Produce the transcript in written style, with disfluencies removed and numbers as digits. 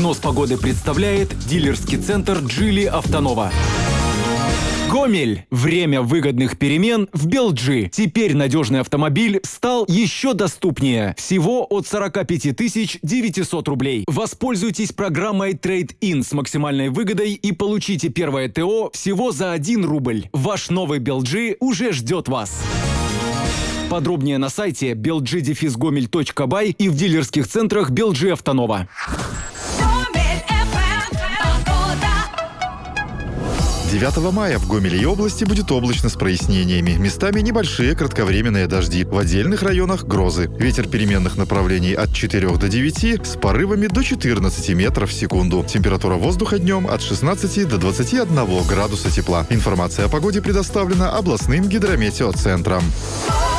Прогноз погоды представляет дилерский центр «Джили Автонова». Гомель. Время выгодных перемен в Белджи. Теперь надежный автомобиль стал еще доступнее. Всего от 45 900 рублей. Воспользуйтесь программой Trade-in с максимальной выгодой и получите первое ТО всего за 1 рубль. Ваш новый Белджи уже ждет вас. Подробнее на сайте belgi-gomel.by и в дилерских центрах Белджи Автонова. 9 мая в Гомеле и области будет облачно с прояснениями. Местами небольшие кратковременные дожди. В отдельных районах грозы. Ветер переменных направлений от 4 до 9 с порывами до 14 метров в секунду. Температура воздуха днем от 16 до 21 градуса тепла. Информация о погоде предоставлена областным гидрометеоцентром.